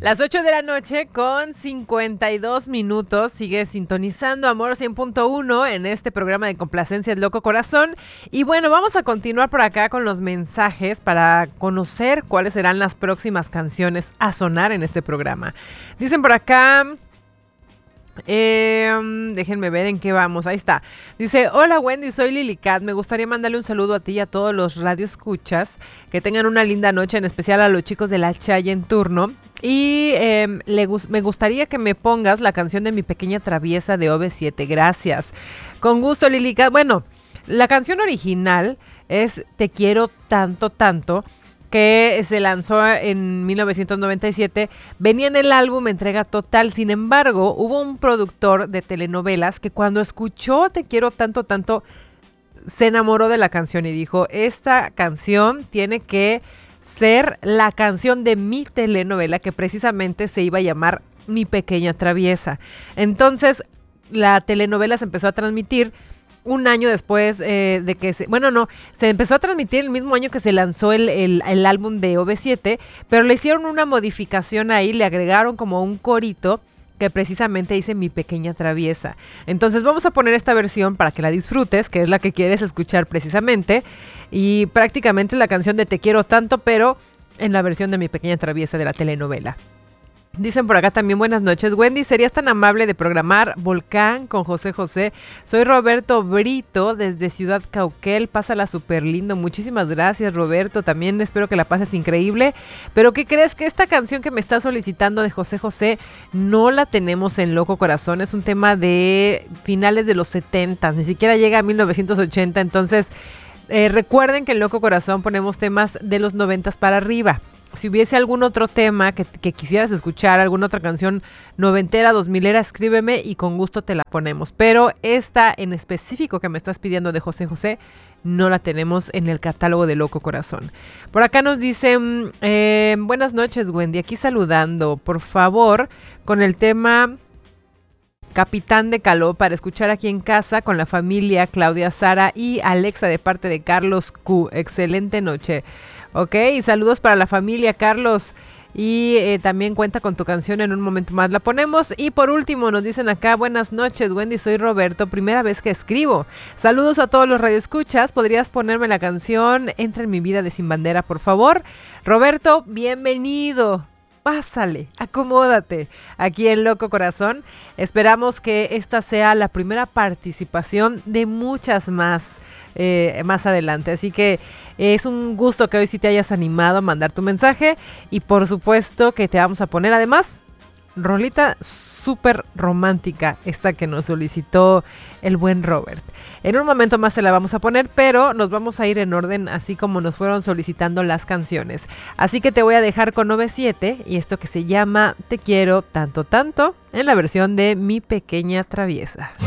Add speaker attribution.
Speaker 1: Las 8 de la noche con 52 minutos. Sigue sintonizando Amor 100.1 en este programa de complacencias Loco Corazón. Y bueno, vamos a continuar por acá con los mensajes para conocer cuáles serán las próximas canciones a sonar en este programa. Dicen por acá... déjenme ver en qué vamos. Ahí está. Dice: hola Wendy, soy Lily Cat. Me gustaría mandarle un saludo a ti y a todos los radioescuchas. Que tengan una linda noche, en especial a los chicos de la Challe en turno. Y me gustaría que me pongas la canción de Mi Pequeña Traviesa de OV7. Gracias. Con gusto, Lily Cat. Bueno, la canción original es Te Quiero Tanto Tanto, que se lanzó en 1997, venía en el álbum Entrega Total. Sin embargo, hubo un productor de telenovelas que cuando escuchó Te Quiero Tanto Tanto, se enamoró de la canción y dijo: esta canción tiene que ser la canción de mi telenovela, que precisamente se iba a llamar Mi Pequeña Traviesa. Entonces, la telenovela se empezó a transmitir un año después de que se empezó a transmitir el mismo año que se lanzó el álbum de OV7, pero le hicieron una modificación ahí, le agregaron como un corito que precisamente dice Mi Pequeña Traviesa. Entonces vamos a poner esta versión para que la disfrutes, que es la que quieres escuchar precisamente, y prácticamente es la canción de Te Quiero Tanto, pero en la versión de Mi Pequeña Traviesa de la telenovela. Dicen por acá también: buenas noches, Wendy, ¿serías tan amable de programar Volcán con José José? Soy Roberto Brito desde Ciudad Cauquel, pásala súper lindo. Muchísimas gracias, Roberto, también espero que la pases increíble. Pero ¿qué crees? Que esta canción que me está solicitando de José José no la tenemos en Loco Corazón, es un tema de finales de los 70, ni siquiera llega a 1980, entonces recuerden que en Loco Corazón ponemos temas de los 90 para arriba. Si hubiese algún otro tema que quisieras escuchar, alguna otra canción noventera, 2000era, escríbeme y con gusto te la ponemos. Pero esta en específico que me estás pidiendo de José José, no la tenemos en el catálogo de Loco Corazón. Por acá nos dicen: buenas noches, Wendy, aquí saludando. Por favor, con el tema Capitán de Caló para escuchar aquí en casa con la familia Claudia, Sara y Alexa de parte de Carlos Q. Excelente noche. Ok, y saludos para la familia, Carlos. Y también cuenta con tu canción, en un momento más la ponemos. Y por último nos dicen acá: buenas noches, Wendy, soy Roberto, primera vez que escribo. Saludos a todos los radioescuchas. ¿Podrías ponerme la canción Entra en mi vida de Sin Bandera, por favor? Roberto, bienvenido. Pásale, acomódate aquí en Loco Corazón. Esperamos que esta sea la primera participación de muchas más adelante. Así que es un gusto que hoy sí te hayas animado a mandar tu mensaje. Y por supuesto que te vamos a poner además rolita súper romántica, esta que nos solicitó el buen Robert. En un momento más te la vamos a poner, pero nos vamos a ir en orden así como nos fueron solicitando las canciones. Así que te voy a dejar con OV7 y esto que se llama Te Quiero Tanto Tanto en la versión de Mi Pequeña Traviesa.